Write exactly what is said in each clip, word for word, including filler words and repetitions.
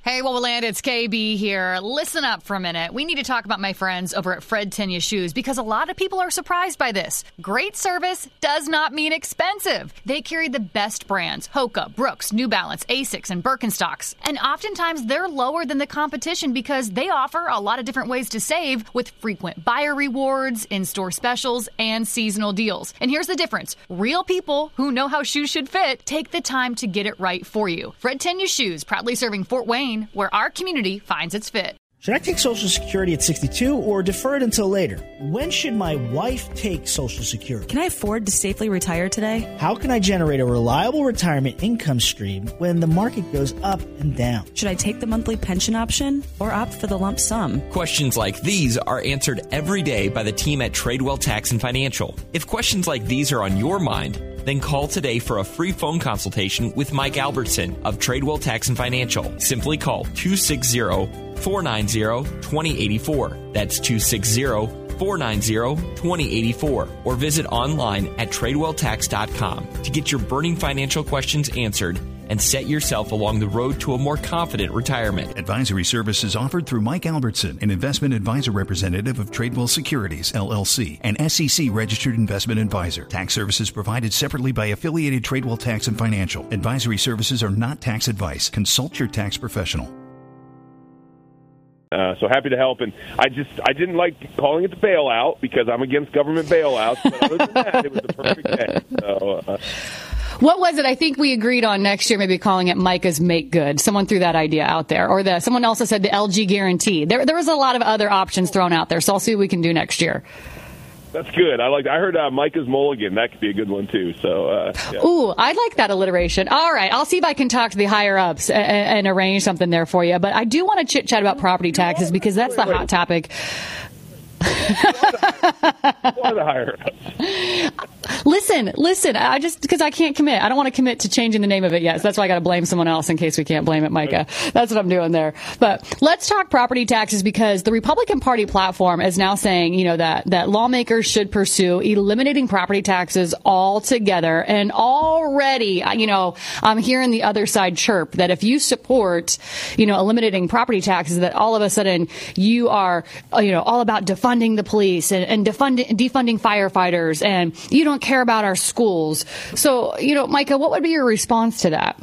Hey, Wowoland, it's K B here. Listen up for a minute. We need to talk about my friends over at Fred Tenya Shoes because a lot of people are surprised by this. Great service does not mean expensive. They carry the best brands, Hoka, Brooks, New Balance, Asics, and Birkenstocks. And oftentimes they're lower than the competition because they offer a lot of different ways to save with frequent buyer rewards, in-store specials, and seasonal deals. And here's the difference. Real people who know how shoes should fit take the time to get it right for you. Fred Tenya Shoes, proudly serving Fort Wayne, where our community finds its fit. Should I take Social Security at sixty-two or defer it until later? When should my wife take Social Security? Can I afford to safely retire today? How can I generate a reliable retirement income stream when the market goes up and down? Should I take the monthly pension option or opt for the lump sum? Questions like these are answered every day by the team at Tradewell Tax and Financial. If questions like these are on your mind, then call today for a free phone consultation with Mike Albertson of Tradewell Tax and Financial. Simply call two six zero, four nine zero, two zero eight four. That's two six zero, four nine zero, two zero eight four. Or visit online at tradewell tax dot com to get your burning financial questions answered and set yourself along the road to a more confident retirement. Advisory services offered through Mike Albertson, an investment advisor representative of Tradewell Securities, L L C, an S E C registered investment advisor. Tax services provided separately by affiliated Tradewell Tax and Financial. Advisory services are not tax advice. Consult your tax professional. Uh, so happy to help. And I just, I didn't like calling it the bailout because I'm against government bailouts. But other than that, it was the perfect day. So, uh, What was it? I think we agreed on next year maybe calling it Micah's Make Good. Someone threw that idea out there. Or the someone else said the L G Guarantee. There there was a lot of other options thrown out there, so I'll see what we can do next year. That's good. I like. I heard uh, Micah's Mulligan. That could be a good one, too. So, uh, yeah. Ooh, I like that alliteration. All right. I'll see if I can talk to the higher-ups and, and arrange something there for you. But I do want to chit-chat about property taxes because that's the hot topic. Why the higher ups? Listen, listen, I just, because I can't commit. I don't want to commit to changing the name of it yet. So that's why I got to blame someone else in case we can't blame it, Micah. That's what I'm doing there. But let's talk property taxes because the Republican Party platform is now saying, you know, that, that lawmakers should pursue eliminating property taxes altogether. And already, you know, I'm hearing the other side chirp that if you support, you know, eliminating property taxes, that all of a sudden you are, you know, all about defunding the police and, and defunding, defunding firefighters and you don't care about our schools. So, you know, Micah, what would be your response to that?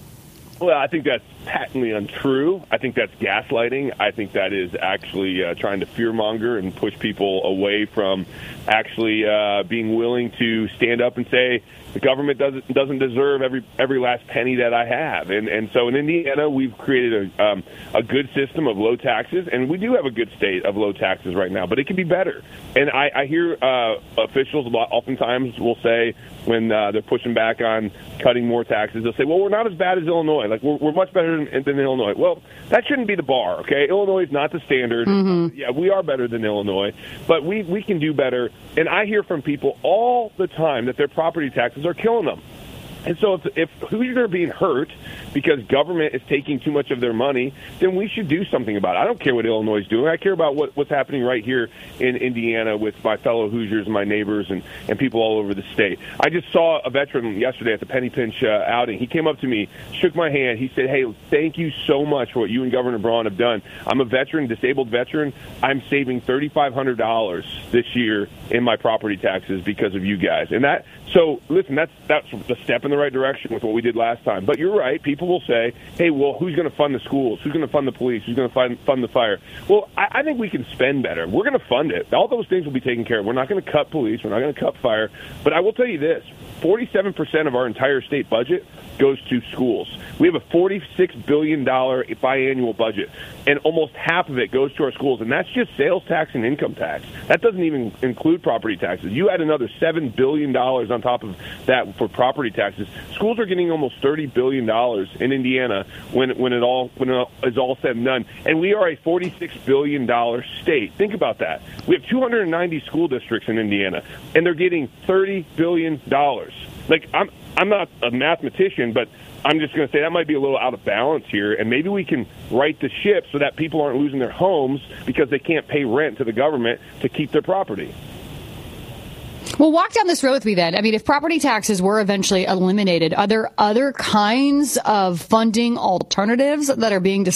Well, I think that's patently untrue. I think that's gaslighting. I think that is actually uh, trying to fearmonger and push people away from actually uh, being willing to stand up and say, the government doesn't doesn't deserve every every last penny that I have. And and so in Indiana, we've created a um, a good system of low taxes, and we do have a good state of low taxes right now, but it can be better. And I, I hear uh, officials oftentimes will say when uh, they're pushing back on cutting more taxes, they'll say, well, we're not as bad as Illinois. Like, we're, we're much better than, than Illinois. Well, that shouldn't be the bar, okay? Illinois is not the standard. Mm-hmm. Yeah, we are better than Illinois, but we, we can do better. And I hear from people all the time that their property taxes are killing them. And so if, if Hoosiers are being hurt because government is taking too much of their money, then we should do something about it. I don't care what Illinois is doing. I care about what, what's happening right here in Indiana with my fellow Hoosiers and my neighbors and, and people all over the state. I just saw a veteran yesterday at the Penny Pinch uh, outing. He came up to me, shook my hand. He said, hey, thank you so much for what you and Governor Braun have done. I'm a veteran, disabled veteran. I'm saving three thousand five hundred dollars this year in my property taxes because of you guys. And that, so listen, that's, that's a step in the right direction with what we did last time. But you're right. People will say, hey, well, who's going to fund the schools? Who's going to fund the police? Who's going to fund, fund the fire? Well, I, I think we can spend better. We're going to fund it. All those things will be taken care of. We're not going to cut police. We're not going to cut fire. But I will tell you this, forty-seven percent of our entire state budget goes to schools. We have a forty-six billion dollars biannual budget, and almost half of it goes to our schools, and that's just sales tax and income tax. That doesn't even include property taxes. You add another seven billion dollars on top of that for property taxes. Schools are getting almost thirty billion dollars in Indiana when when it all when it is all said and done, and we are a forty-six billion dollars state. Think about that. We have two hundred ninety school districts in Indiana, and they're getting thirty billion dollars. Like, I'm I'm not a mathematician, but I'm just going to say that might be a little out of balance here, and maybe we can right the ship so that people aren't losing their homes because they can't pay rent to the government to keep their property. Well, walk down this road with me then. I mean, if property taxes were eventually eliminated, are there other kinds of funding alternatives that are being discussed?